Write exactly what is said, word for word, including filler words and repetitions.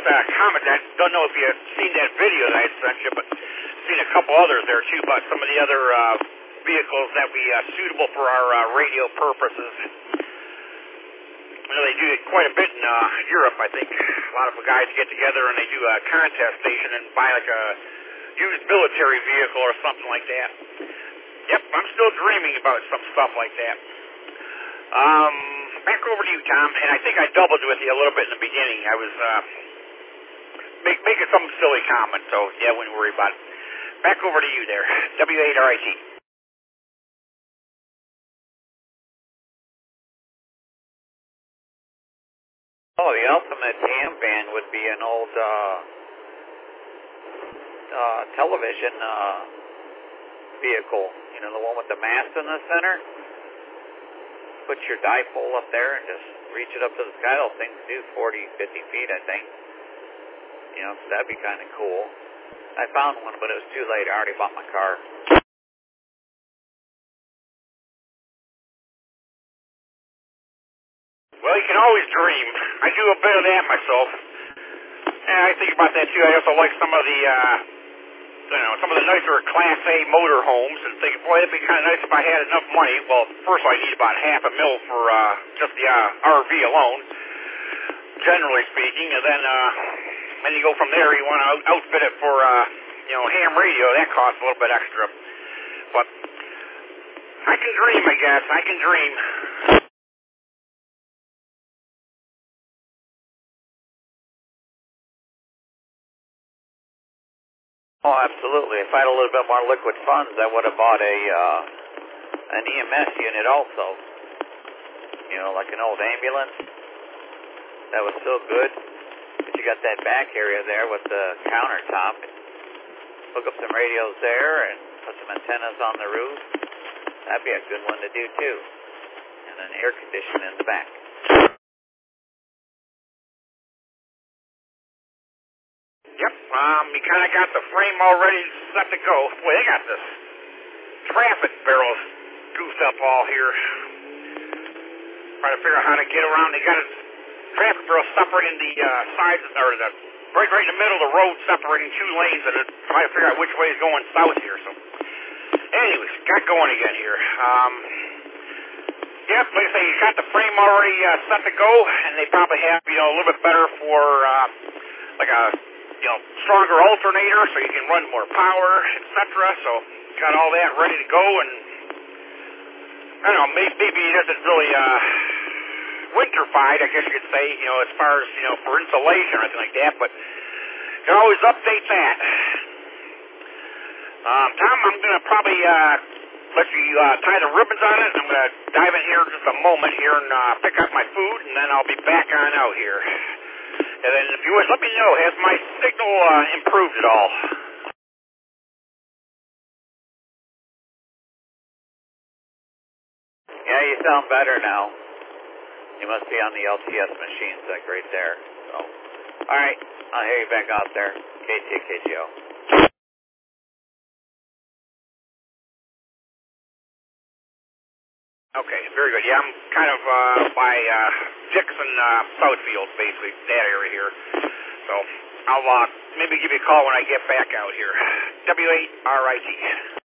forget to comment. I don't know if you've seen that video that I sent you, but I've seen a couple others there too about some of the other uh, vehicles that we uh, suitable for our uh, radio purposes. You know, they do it quite a bit in uh, Europe, I think. A lot of the guys get together and they do a contest station and buy like a used military vehicle or something like that. Yep, I'm still dreaming about some stuff like that. Um, back over to you, Tom, and I think I doubled with you a little bit in the beginning. I was uh, make, making some silly comment, so yeah, wouldn't worry about it. Back over to you there, W eight R I T. Oh, the ultimate ham van would be an old uh, uh, television uh, vehicle. You know, the one with the mast in the center. Put your dipole up there and just reach it up to the sky. Those things do forty, fifty feet, I think. You know, so that'd be kind of cool. I found one, but it was too late. I already bought my car. Well, you can always dream. I do a bit of that myself. And I think about that too. I also like some of the, uh, you know, some of the nicer Class A motor homes and think, boy, it'd be kind of nice if I had enough money. Well, first I need about half a mil for uh, just the uh, R V alone, generally speaking. And then, uh, then you go from there. You want to out outfit it for, uh, you know, ham radio. That costs a little bit extra. But I can dream, I guess. I can dream. Oh, absolutely. If I had a little bit more liquid funds, I would have bought a uh, an E M S unit also. You know, like an old ambulance. That was so good. But you got that back area there with the countertop. Hook up some radios there and put some antennas on the roof. That'd be a good one to do too. And an air conditioner in the back. Yep, um, you kind of got the frame already set to go. Boy, they got this traffic barrels goofed up all here. Trying to figure out how to get around. They got a traffic barrel separating the uh, sides, or the right, right in the middle of the road, separating two lanes, and trying to figure out which way is going south here. So, anyways, got going again here. Um, yep, like I say, you got the frame already uh, set to go, and they probably have, you know, a little bit better for uh, like a, you know, stronger alternator, so you can run more power, et cetera. So, got all that ready to go, and I don't know, maybe, maybe it isn't really uh, winterified, I guess you could say, you know, as far as, you know, for insulation or anything like that, but you can always update that. Um, Tom, I'm going to probably uh, let you uh, tie the ribbons on it. I'm going to dive in here in just a moment here and uh, pick up my food, and then I'll be back on out here. And then if you would, let me know, has my signal uh, improved at all? Yeah, you sound better now. You must be on the L T S machines, like right there. So, all right, I'll hear you back out there. K T K G O. Okay, very good. Yeah, I'm kind of uh, by uh, Dixon uh, Southfield, basically, that area here. So I'll uh, maybe give you a call when I get back out here. W eight R I T.